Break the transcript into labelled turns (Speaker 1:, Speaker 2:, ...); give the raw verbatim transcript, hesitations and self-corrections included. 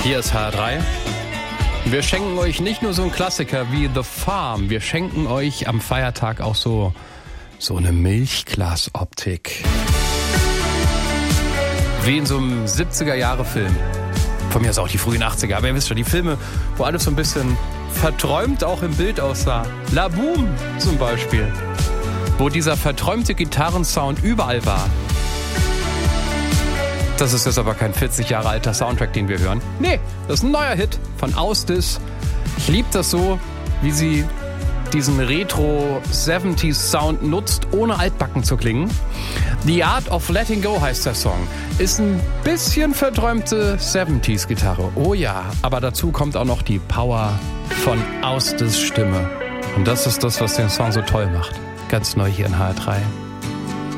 Speaker 1: Hier ist H R drei. Wir schenken euch nicht nur so einen Klassiker wie The Farm, wir schenken euch am Feiertag auch so, so eine Milchglasoptik. Wie in so einem siebziger-Jahre-Film. Von mir ist auch die frühen achtziger, aber ihr wisst schon, die Filme, wo alles so ein bisschen verträumt auch im Bild aussah. La Boom zum Beispiel. Wo dieser verträumte Gitarrensound überall war. Das ist jetzt aber kein vierzig Jahre alter Soundtrack, den wir hören. Nee, das ist ein neuer Hit von Ausdis. Ich liebe das so, wie sie diesen Retro-siebziger-Sound nutzt, ohne altbacken zu klingen. The Art of Letting Go heißt der Song. Ist ein bisschen verträumte siebziger-Gitarre. Oh ja, aber dazu kommt auch noch die Power von Ausdis Stimme. Und das ist das, was den Song so toll macht. Ganz neu hier in H R drei.